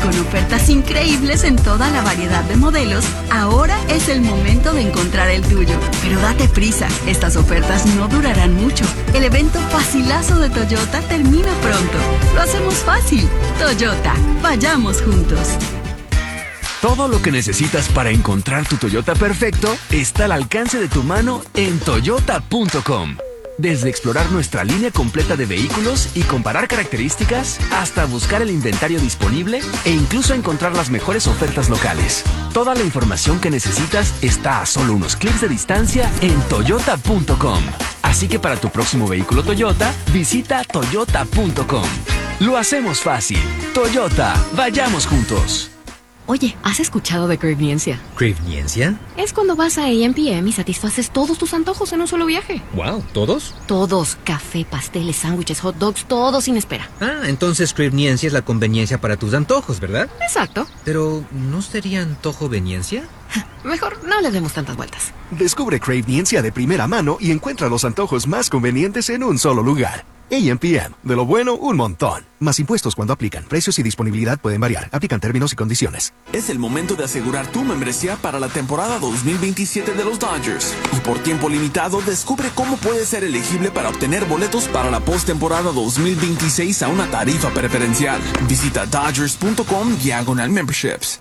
Con ofertas increíbles en toda la variedad de modelos, ahora es el momento de encontrar el tuyo. Pero date prisa, estas ofertas no durarán mucho. El evento facilazo de Toyota termina pronto. Lo hacemos fácil. Toyota, vayamos juntos. Todo lo que necesitas para encontrar tu Toyota perfecto está al alcance de tu mano en toyota.com. Desde explorar nuestra línea completa de vehículos y comparar características, hasta buscar el inventario disponible e incluso encontrar las mejores ofertas locales. Toda la información que necesitas está a solo unos clics de distancia en toyota.com. Así que para tu próximo vehículo Toyota, visita toyota.com. Lo hacemos fácil. Toyota, vayamos juntos. Oye, ¿has escuchado de Cravniencia? ¿Cravniencia? Es cuando vas a A&PM y satisfaces todos tus antojos en un solo viaje. Wow, ¿todos? Todos. Café, pasteles, sándwiches, hot dogs, todo sin espera. Ah, entonces Cravniencia es la conveniencia para tus antojos, ¿verdad? Exacto. Pero, ¿no sería antojoveniencia? Mejor no le demos tantas vueltas. Descubre Cravniencia de primera mano y encuentra los antojos más convenientes en un solo lugar. A&PM, de lo bueno, un montón. Más impuestos cuando aplican. Precios y disponibilidad pueden variar. Aplican términos y condiciones. Es el momento de asegurar tu membresía para la temporada 2027 de los Dodgers. Y por tiempo limitado, descubre cómo puedes ser elegible para obtener boletos para la postemporada 2026 a una tarifa preferencial. Visita dodgers.com/memberships.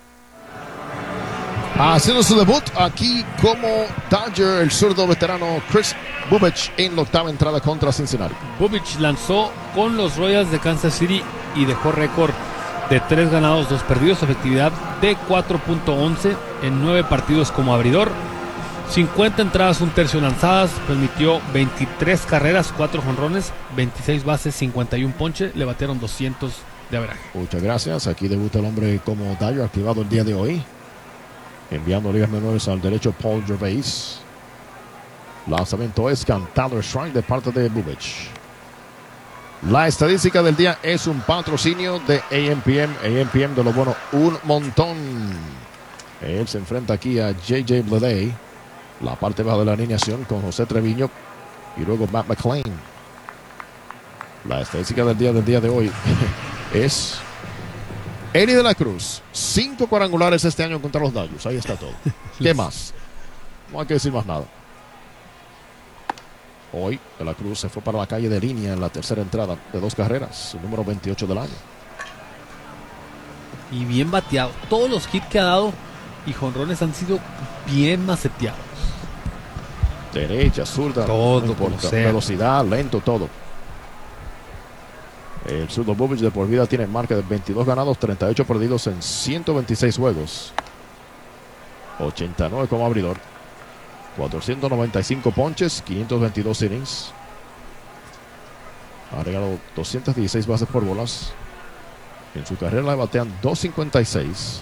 Haciendo su debut aquí como Dodger, el zurdo veterano Chris Bubic en la octava entrada contra Cincinnati. Bubic lanzó con los Royals de Kansas City y dejó récord de 3 ganados, 2 perdidos, efectividad de 4.11 en 9 partidos como abridor. 50 entradas, 1/3 lanzadas, permitió 23 carreras, 4 jonrones, 26 bases, 51 ponche, le batearon 200 de average. Muchas gracias. Aquí debuta el hombre como Dodger, activado el día de hoy. Enviando ligas menores al derecho Paul Gervais. Lanzamiento es cantado, strike de parte de Bubic. La estadística del día es un patrocinio de A&PM. A&PM de lo bueno, un montón. Él se enfrenta aquí a J.J. Bleday. La parte baja de la alineación con José Treviño y luego Matt McLean. La estadística del día de hoy es Eri de la Cruz. 5 cuadrangulares este año contra los Dodgers. Ahí está todo. ¿Qué más? No hay que decir más nada. Hoy de la Cruz se fue para la calle de línea en la tercera entrada de 2 carreras. Su número 28 del año. Y bien bateado. Todos los hits que ha dado y jonrones han sido bien maceteados. Derecha, zurda, todo, no importa, velocidad, lento, todo. El zurdo Bubic de por vida tiene marca de 22 ganados, 38 perdidos en 126 juegos. 89 como abridor. 495 ponches, 522 innings. Ha regalado 216 bases por bolas. En su carrera le batean 256.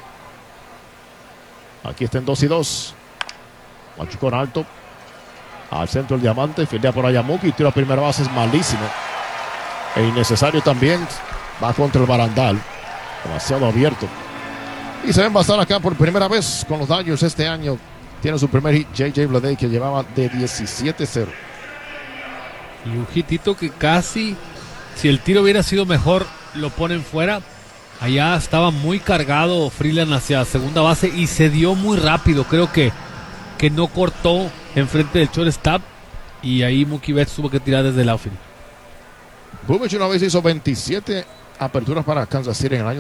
Aquí está en 2-2. Machucón alto. Al centro el diamante. Fildea por Ayamuki y tira a primera base. Es malísimo. E innecesario también. Va contra el barandal. Demasiado abierto. Y se ven pasar acá por primera vez con los Dodgers este año. Tiene su primer hit J.J. Bleday, que llevaba de 17-0. Y un hitito que casi, si el tiro hubiera sido mejor, lo ponen fuera. Allá estaba muy cargado Freeland hacia segunda base y se dio muy rápido. Creo que no cortó enfrente del shortstop. Y ahí Mookie Betts tuvo que tirar desde el outfield. Bubic una vez hizo 27 aperturas para Kansas City en el año